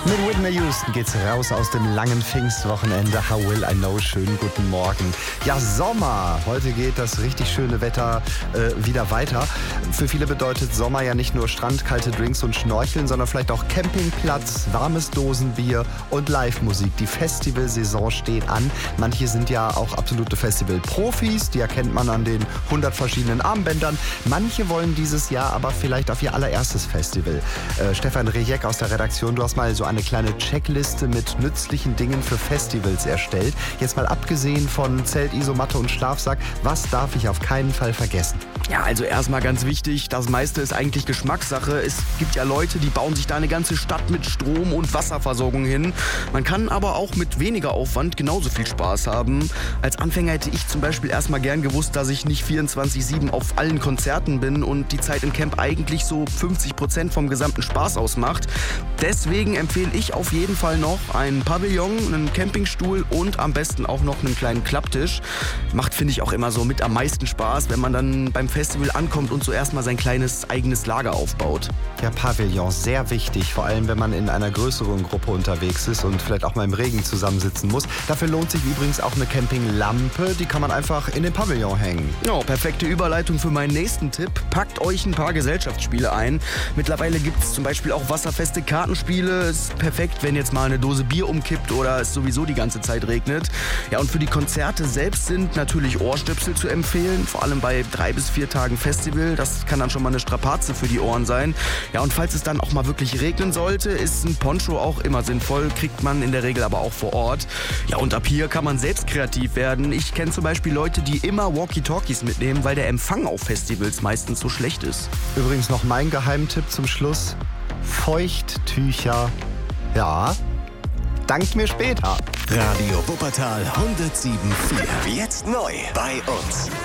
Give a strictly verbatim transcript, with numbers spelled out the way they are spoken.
Mit Whitney Houston geht's raus aus dem langen Pfingstwochenende. How will I know? Schönen guten Morgen. Ja, Sommer. Heute geht das richtig schöne Wetter äh, wieder weiter. Für viele bedeutet Sommer ja nicht nur Strand, kalte Drinks und Schnorcheln, sondern vielleicht auch Campingplatz, warmes Dosenbier und Live-Musik. Die Festivalsaison steht an. Manche sind ja auch absolute Festival-Profis. Die erkennt man an den hundert verschiedenen Armbändern. Manche wollen dieses Jahr aber vielleicht auf ihr allererstes Festival. Äh, Stefan Rejek aus der Redaktion, du hast mal so eine kleine Checkliste mit nützlichen Dingen für Festivals erstellt. Jetzt mal abgesehen von Zelt, Isomatte und Schlafsack, was darf ich auf keinen Fall vergessen? Ja, also erstmal ganz wichtig, das meiste ist eigentlich Geschmackssache. Es gibt ja Leute, die bauen sich da eine ganze Stadt mit Strom- und Wasserversorgung hin. Man kann aber auch mit weniger Aufwand genauso viel Spaß haben. Als Anfänger hätte ich zum Beispiel erstmal gern gewusst, dass ich nicht vierundzwanzig sieben auf allen Konzerten bin und die Zeit im Camp eigentlich so fünfzig Prozent vom gesamten Spaß ausmacht. Deswegen empfehle ich auf jeden Fall noch einen Pavillon, einen Campingstuhl und am besten auch noch einen kleinen Klapptisch. Macht, finde ich, auch immer so mit am meisten Spaß, wenn man dann beim Festival ankommt und so erstmal sein kleines eigenes Lager aufbaut. Ja, Pavillon, sehr wichtig, vor allem wenn man in einer größeren Gruppe unterwegs ist und vielleicht auch mal im Regen zusammensitzen muss. Dafür lohnt sich übrigens auch eine Campinglampe, die kann man einfach in den Pavillon hängen. Ja, perfekte Überleitung für meinen nächsten Tipp. Packt euch ein paar Gesellschaftsspiele ein. Mittlerweile gibt es zum Beispiel auch wasserfeste Kartenspiele. Ist perfekt, wenn jetzt mal eine Dose Bier umkippt oder es sowieso die ganze Zeit regnet. Ja, und für die Konzerte selbst sind natürlich Ohrstöpsel zu empfehlen, vor allem bei drei bis vier Tagen Festival. Das kann dann schon mal eine Strapaze für die Ohren sein. Ja, und falls es dann auch mal wirklich regnen sollte, ist ein Poncho auch immer sinnvoll, kriegt man in der Regel aber auch vor Ort. Ja, und ab hier kann man selbst kreativ werden. Ich kenne zum Beispiel Leute, die immer Walkie-Talkies mitnehmen, weil der Empfang auf Festivals meistens so schlecht ist. Übrigens noch mein Geheimtipp zum Schluss. Feuchttücher. Ja, dankt mir später. Radio Wuppertal hundertsieben Komma vier. Jetzt neu bei uns.